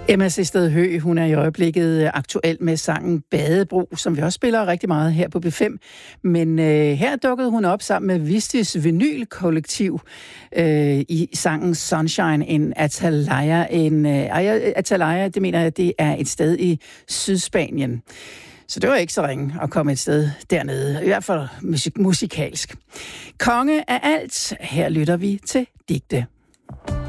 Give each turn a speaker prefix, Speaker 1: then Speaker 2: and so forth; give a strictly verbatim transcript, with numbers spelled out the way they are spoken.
Speaker 1: Emma Sested Høgh, hun er i øjeblikket aktuel med sangen Badebro, som vi også spiller rigtig meget her på B fem. Men øh, her dukkede hun op sammen med Vistis Vinyl-kollektiv øh, i sangen Sunshine in Atalaya. En, øh, Atalaya, det mener jeg, det er et sted i Sydspanien. Så det var ikke så ringe at komme et sted dernede, i hvert fald musik- musikalsk. Konge af alt, her lytter vi til digte.